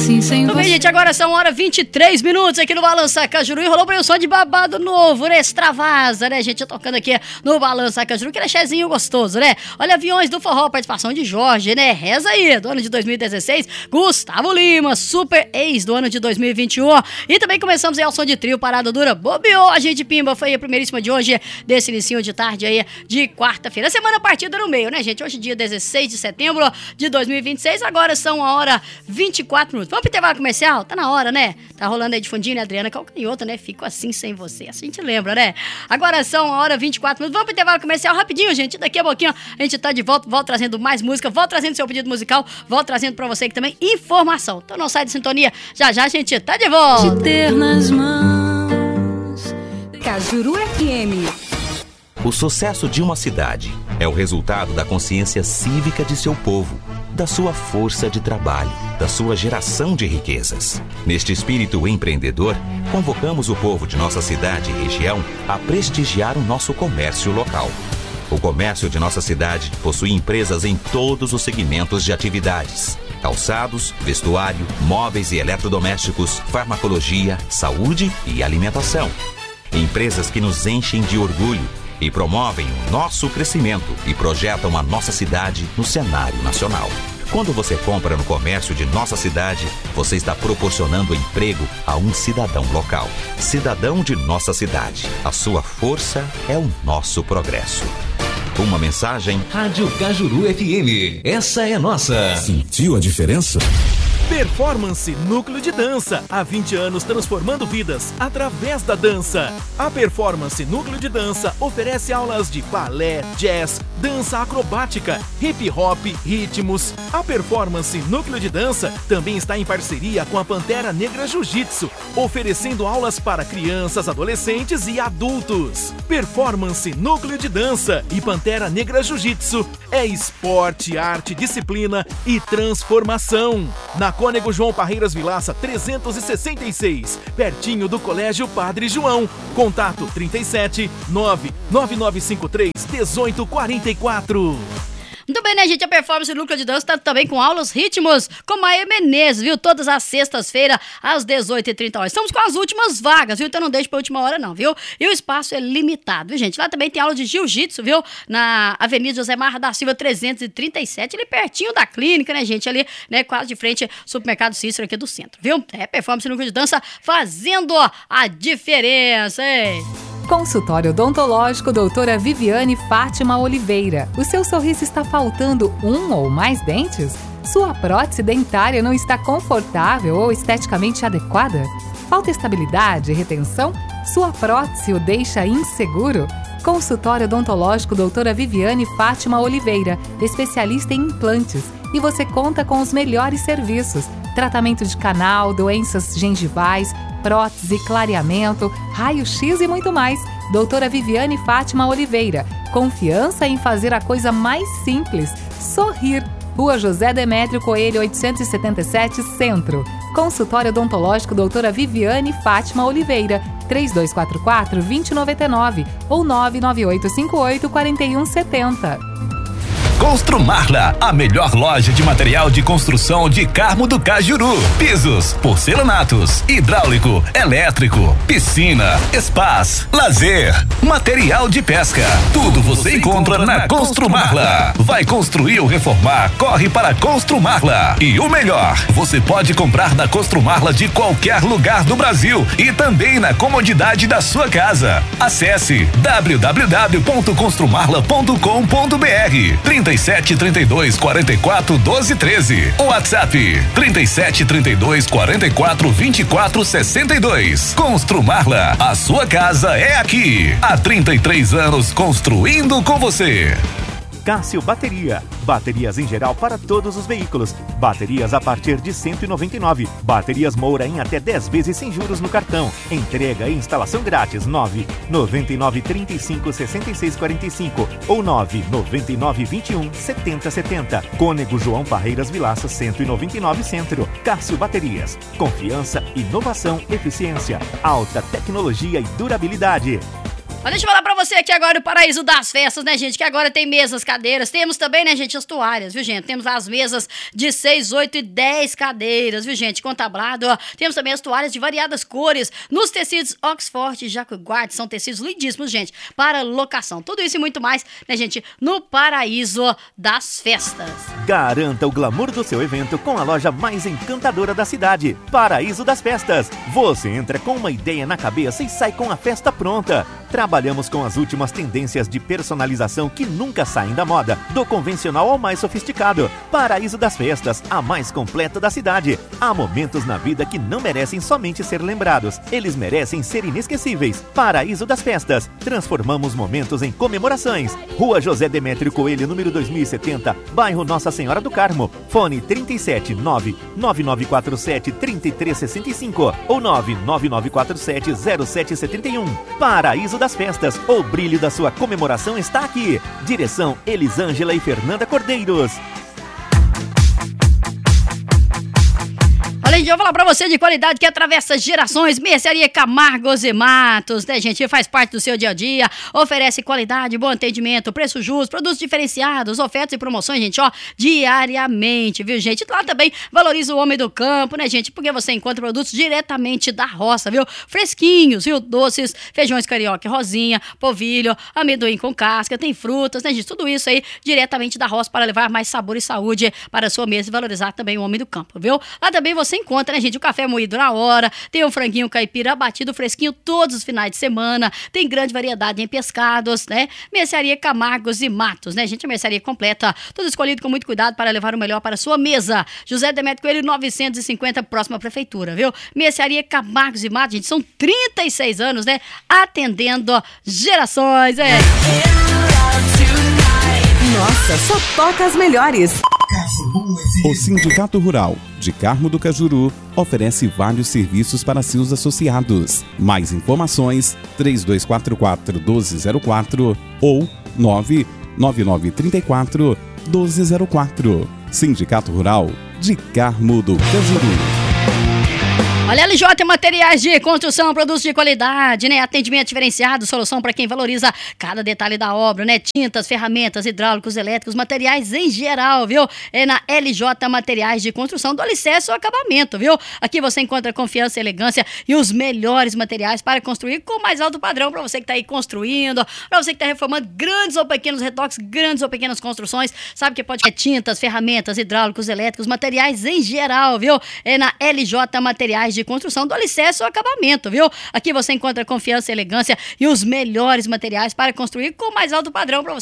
assim sem você. Bem, gente, agora são 1h23 aqui no Balança Cajuru e rolou pra eu som de babado novo, né? Extravasa, né, gente? Eu tocando aqui no Balança Cajuru, que é chezinho gostoso, né? Olha, Aviões do Forró, participação de Jorge, né? Reza aí, do ano de 2016, Gustavo Lima, Super Ex do ano de 2021. E também começamos aí ao som de trio, Parada Dura, bobeou, a gente pimba, foi a primeiríssima de hoje, desse inicinho de tarde aí, de quarta-feira. A semana partida no meio, né, gente? Hoje, dia 16 de setembro de 2026, agora são 1h24. Vamos pro intervalo comercial? Tá na hora, né? Tá rolando aí de fundinho, né, Adriana? Calcanhota, né? Fico assim sem você. Assim a gente lembra, né? Agora são 1h24. Vamos pro intervalo comercial rapidinho, gente. Daqui a pouquinho a gente tá de volta, volta trazendo mais música, volta trazendo seu pedido musical, volta trazendo pra você aqui também informação. Então não sai de sintonia. Já já a gente tá de volta. De ter nas mãos. Cajuru FM. O sucesso de uma cidade é o resultado da consciência cívica de seu povo, da sua força de trabalho, da sua geração de riquezas. Neste espírito empreendedor, convocamos o povo de nossa cidade e região a prestigiar o nosso comércio local. O comércio de nossa cidade possui empresas em todos os segmentos de atividades: calçados, vestuário, móveis e eletrodomésticos, farmacologia, saúde e alimentação. Empresas que nos enchem de orgulho e promovem o nosso crescimento e projetam a nossa cidade no cenário nacional. Quando você compra no comércio de nossa cidade, você está proporcionando emprego a um cidadão local. Cidadão de nossa cidade. A sua força é o nosso progresso. Uma mensagem... Rádio Cajuru FM. Essa é nossa. Sentiu a diferença? Performance Núcleo de Dança. Há 20 anos transformando vidas através da dança. A Performance Núcleo de Dança oferece aulas de balé, jazz, dança acrobática, hip hop, ritmos. A Performance Núcleo de Dança também está em parceria com a Pantera Negra Jiu-Jitsu, oferecendo aulas para crianças, adolescentes e adultos. Performance Núcleo de Dança e Pantera Negra Jiu-Jitsu é esporte, arte, disciplina e transformação. Na Cônego João Parreiras Vilaça 366, pertinho do Colégio Padre João. Contato 37 99953 1844. Muito bem, né, gente? A Performance Núcleo de Dança tá também com aulas ritmos com Maia Menezes, viu? Todas as sextas-feiras, às 18h30. Estamos com as últimas vagas, viu? Então não deixe pra última hora, não, viu? E o espaço é limitado, viu, gente? Lá também tem aula de jiu-jitsu, viu? Na Avenida José Marra da Silva 337, ali pertinho da clínica, né, gente? Ali, né, quase de frente ao Supermercado Cícero aqui do centro, viu? É Performance Núcleo de Dança fazendo a diferença, hein? Consultório Odontológico Doutora Viviane Fátima Oliveira. O seu sorriso está faltando um ou mais dentes? Sua prótese dentária não está confortável ou esteticamente adequada? Falta estabilidade e retenção? Sua prótese o deixa inseguro? Consultório Odontológico Doutora Viviane Fátima Oliveira, especialista em implantes. E você conta com os melhores serviços: tratamento de canal, doenças gengivais, prótese, clareamento, raio-x e muito mais. Doutora Viviane Fátima Oliveira. Confiança em fazer a coisa mais simples: sorrir. Rua José Demétrio Coelho, 877, Centro. Consultório Odontológico Doutora Viviane Fátima Oliveira. 3244-2099 ou 99858-4170. Construmarla, a melhor loja de material de construção de Carmo do Cajuru. Pisos, porcelanatos, hidráulico, elétrico, piscina, spas, lazer, material de pesca. Tudo você encontra na Construmarla. Vai construir ou reformar? Corre para Construmarla. E o melhor, você pode comprar na Construmarla de qualquer lugar do Brasil e também na comodidade da sua casa. Acesse www.construmarla.com.br. 37 32 44 12 13. WhatsApp 37 32 44 24 62. Construmarla, a sua casa é aqui. Há 33 anos construindo com você. Cássio Bateria. Baterias em geral para todos os veículos. Baterias a partir de 199. Baterias Moura em até 10 vezes sem juros no cartão. Entrega e instalação grátis. 999356645 ou 999217070. Cônego João Parreiras Vilaça 199 Centro. Cássio Baterias. Confiança, inovação, eficiência, alta tecnologia e durabilidade. Mas deixa eu falar pra você aqui agora o Paraíso das Festas, né, gente? Que agora tem mesas, cadeiras. Temos também, né, gente, as toalhas, viu, gente? Temos as mesas de 6, 8 e 10 cadeiras, viu, gente? Com tablado, ó. Temos também as toalhas de variadas cores, nos tecidos Oxford e Jacquard. São tecidos lindíssimos, gente, para locação. Tudo isso e muito mais, né, gente? No Paraíso das Festas. Garanta o glamour do seu evento com a loja mais encantadora da cidade, Paraíso das Festas. Você entra com uma ideia na cabeça e sai com a festa pronta. Trabalhamos com as últimas tendências de personalização que nunca saem da moda, do convencional ao mais sofisticado. Paraíso das Festas, a mais completa da cidade. Há momentos na vida que não merecem somente ser lembrados, eles merecem ser inesquecíveis. Paraíso das Festas, transformamos momentos em comemorações. Rua José Demétrio Coelho, número 2070, bairro Nossa Senhora do Carmo. Fone 379-9947-3365 ou 99947-0771. Paraíso das Festas, o brilho da sua comemoração está aqui. Direção Elisângela e Fernanda Cordeiros. Além de eu falar pra você de qualidade que atravessa gerações, Mercearia Camargos e Matos, né, gente? Faz parte do seu dia a dia, oferece qualidade, bom atendimento, preço justo, produtos diferenciados, ofertas e promoções, gente, ó, diariamente, viu, gente? Lá também valoriza o homem do campo, né, gente? Porque você encontra produtos diretamente da roça, viu? Fresquinhos, viu? Doces, feijões carioca, rosinha, polvilho, amendoim com casca, tem frutas, né, gente? Tudo isso aí diretamente da roça para levar mais sabor e saúde para a sua mesa e valorizar também o homem do campo, viu? Lá também você encontra, né, gente, o café moído na hora, tem o franguinho caipira abatido fresquinho todos os finais de semana, tem grande variedade em pescados, né? Mercearia Camargos e Matos, né, gente? A mercearia completa, tudo escolhido com muito cuidado para levar o melhor para a sua mesa. José Demétrio Coelho, 950, próxima à prefeitura, viu? Mercearia Camargos e Matos, gente, são 36 anos, né? Atendendo gerações, é. Nossa, só toca as melhores. O Sindicato Rural de Carmo do Cajuru oferece vários serviços para seus associados. Mais informações 3244-1204 ou 99934-1204. Sindicato Rural de Carmo do Cajuru. Olha, LJ Materiais de Construção, produtos de qualidade, né? Atendimento diferenciado, solução para quem valoriza cada detalhe da obra, né? Tintas, ferramentas, hidráulicos, elétricos, materiais em geral, viu? É na LJ Materiais de Construção, do alicerce ao acabamento, viu? Aqui você encontra confiança, elegância e os melhores materiais para construir com o mais alto padrão para você que está aí construindo, para você que está reformando grandes ou pequenos retoques, grandes ou pequenas construções, sabe que pode ter tintas, ferramentas, hidráulicos, elétricos, materiais em geral, viu? É na LJ Materiais de Construção, do alicerce ao acabamento, viu? Aqui você encontra confiança, elegância e os melhores materiais para construir com o mais alto padrão para você